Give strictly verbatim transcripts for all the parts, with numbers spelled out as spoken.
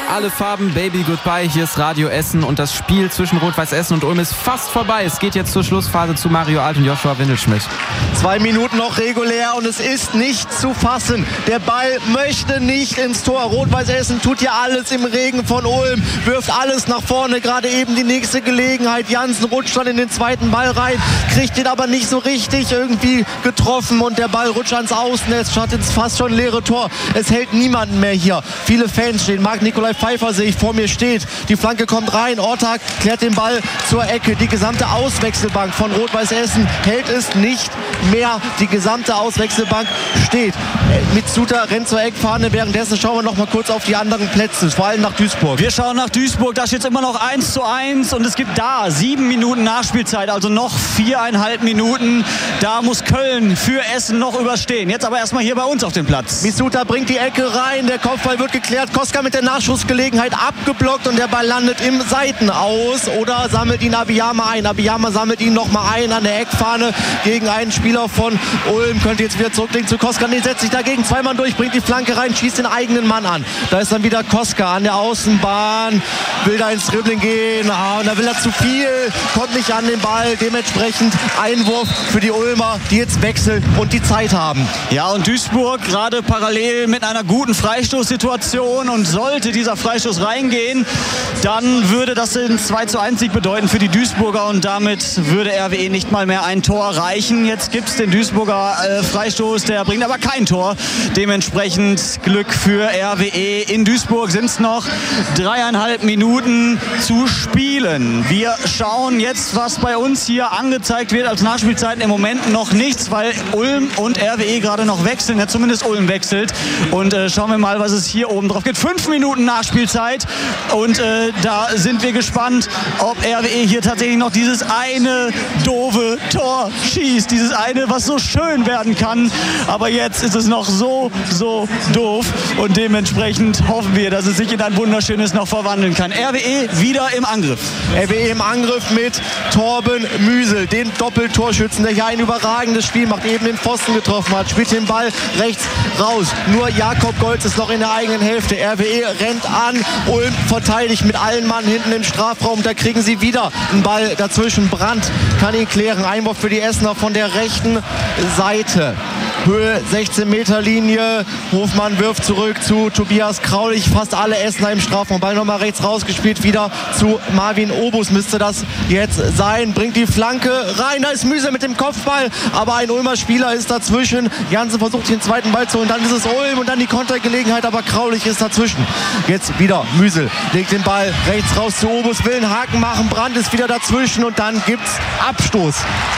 Alle Farben, Baby Goodbye, hier ist Radio Essen und das Spiel zwischen Rot-Weiß Essen und Ulm ist fast vorbei. Es geht jetzt zur Schlussphase zu Mario Alt und Joshua Windelschmidt. Zwei Minuten noch regulär und es ist nicht zu fassen. Der Ball möchte nicht ins Tor. Rot-Weiß Essen tut hier alles im Regen von Ulm, wirft alles nach vorne, gerade eben die nächste Gelegenheit. Jansen rutscht dann in den zweiten Ball rein, kriegt ihn aber nicht so richtig irgendwie getroffen und der Ball rutscht ans Außennetz, statt ins fast schon leere Tor. Es hält niemanden mehr hier. Viele Fans stehen. Marc-Nikolai Pfeiffer sehe ich, vor mir steht. Die Flanke kommt rein. Ortag klärt den Ball zur Ecke. Die gesamte Auswechselbank von Rot-Weiß Essen hält es nicht mehr. Die gesamte Auswechselbank steht. Mitsuta rennt zur Eckfahne. Währenddessen schauen wir noch mal kurz auf die anderen Plätze, vor allem nach Duisburg. Wir schauen nach Duisburg. Da steht es immer noch eins zu eins und es gibt da sieben Minuten Nachspielzeit, also noch viereinhalb Minuten. Da muss Köln für Essen noch überstehen. Jetzt aber erstmal hier bei uns auf dem Platz. Mitsuta bringt die Ecke rein. Der Kopfball wird geklärt. Koska mit der Nachschussgelegenheit abgeblockt und der Ball landet im Seitenaus oder sammelt ihn Abiyama ein. Abiyama sammelt ihn noch mal ein an der Eckfahne gegen einen Spieler von Ulm. Könnte jetzt wieder zurücklegen zu Koska. Nee, setzt sich dagegen zwei Mann durch, bringt die Flanke rein, schießt den eigenen Mann an. Da ist dann wieder Koska an der Außenbahn, will da ins Dribbling gehen. Ah, und da will er zu viel, kommt nicht an den Ball. Dementsprechend Einwurf für die Ulmer, die jetzt wechseln und die Zeit haben. Ja, und Duisburg gerade parallel mit einer guten Freistoßsituation und sollte dieser Freistoß reingehen, dann würde das den zwei zu eins Sieg bedeuten für die Duisburger und damit würde R W E nicht mal mehr ein Tor reichen. Jetzt gibt es den Duisburger äh, Freistoß, der bringt aber kein Tor. Dementsprechend Glück für R W E. In Duisburg sind es noch dreieinhalb Minuten zu spielen. Wir schauen jetzt, was bei uns hier angezeigt wird als Nachspielzeiten. Im Moment noch nichts, weil Ulm und R W E gerade noch wechseln. Ja, zumindest Ulm wechselt. Und äh, schauen wir mal, was es hier oben drauf gibt. Fünf Minuten Nachspielzeit. Und äh, da sind wir gespannt, ob R W E hier tatsächlich noch dieses eine doofe Tor schießt. Dieses eine, was so schön werden kann. Aber jetzt ist es noch so, so doof. Und dementsprechend hoffen wir, dass es sich in ein wunderschönes noch verwandeln kann. R W E wieder im Angriff. R W E im Angriff mit Torben Müsel, den Doppeltorschützen, der hier ein überragendes Spiel macht, eben den Pfosten getroffen hat, spielt den Ball rechts raus. Nur Jakob Golz ist noch in der eigenen Hälfte. R W E rennt an, Ulm verteidigt mit allen Mann hinten im Strafraum. Da kriegen sie wieder einen Ball dazwischen. Brandt kann ihn klären. Einwurf für die Essener von der rechten Seite. Höhe sechzehn Meter Linie. Hofmann wirft zurück zu Tobias Kraulich. Fast alle Essener im Strafraum. Ball nochmal rechts rausgespielt. Wieder zu Marvin Obus müsste das jetzt sein. Bringt die Flanke rein. Da ist Müse mit dem Kopfball. Aber ein Ulmer Spieler ist dazwischen. Jansen versucht den zweiten Ball zu holen. Dann ist es Ulm und dann die Kontergelegenheit. Aber Kraulich ist dazwischen. Jetzt wieder Müsel. Legt den Ball rechts raus zu Obus. Will einen Haken machen. Brandt ist wieder dazwischen. Und dann gibt's Abstoß.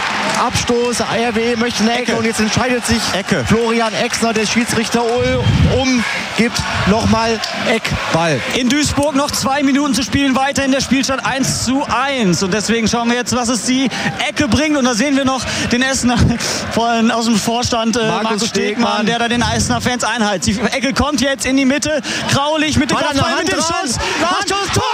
Abstoß, R W E möchte eine Ecke, Ecke und jetzt entscheidet sich Ecke. Florian Exner, der Schiedsrichter um, gibt nochmal Eckball. In Duisburg noch zwei Minuten zu spielen, weiter in der Spielstand eins zu eins und deswegen schauen wir jetzt, was es die Ecke bringt und da sehen wir noch den Essener von, aus dem Vorstand, äh, Markus, Markus Stegmann, Stegmann, der da den Essener Fans einheizt. Die Ecke kommt jetzt in die Mitte, Kraulich mit dem Kopfball, mit dem Schuss, Schuss, Tor!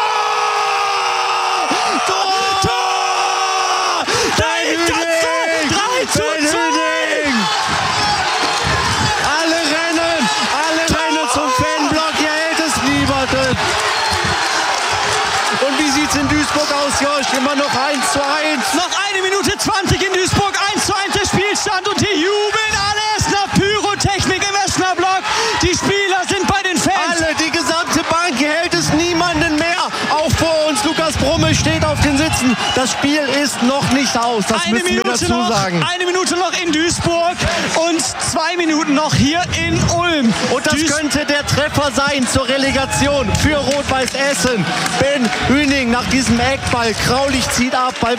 Immer noch eins zu eins. Noch eine Minute zwanzig in Duisburg. eins zu eins der Spielstand. Und hier jubeln alle Essener. Pyrotechnik im Essener Block. Die Spieler sind bei den Fans. Alle, die gesamte Bank. Hier hält es niemanden mehr. Auch vor uns. Lukas Brumme steht auf den Sitzen. Das Spiel ist noch nicht aus. Das eine müssen Minute wir dazu noch, sagen. Eine Minute noch in Duisburg und zwei Minuten noch hier in Ulm. Und das Duis- könnte der Treffer sein zur Relegation für Rot-Weiß Essen. Ben Hüning nach diesem Eckball. Kraulich zieht ab. Ball